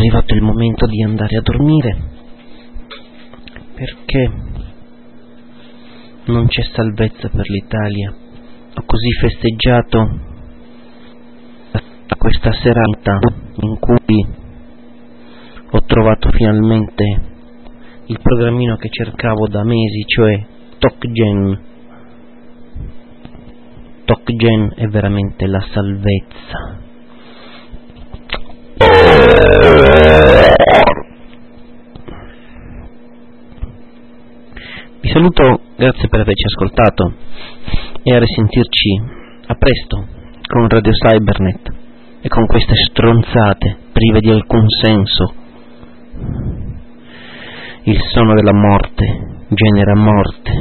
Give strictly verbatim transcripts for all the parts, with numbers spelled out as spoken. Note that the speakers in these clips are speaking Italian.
arrivato il momento di andare a dormire, perché non c'è salvezza per l'Italia. Ho così festeggiato questa serata in cui ho trovato finalmente il programmino che cercavo da mesi, cioè TalkGen. TalkGen è veramente la salvezza. Vi saluto, grazie per averci ascoltato e a risentirci a presto con Radio Cybernet e con queste stronzate prive di alcun senso. Il sonno della morte genera morte.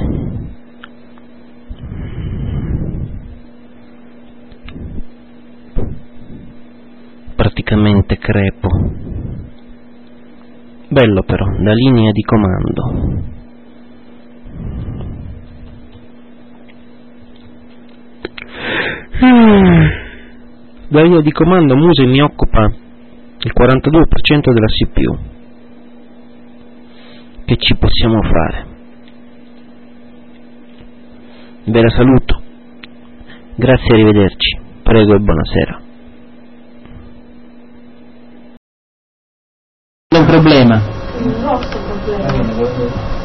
Praticamente crepo. Bello però, da linea di comando. Da linea di comando Muse mi occupa il quarantadue per cento della C P U. Che ci possiamo fare? Ve la saluto. Grazie, arrivederci. Prego e buonasera. Un problema. Un grosso problema.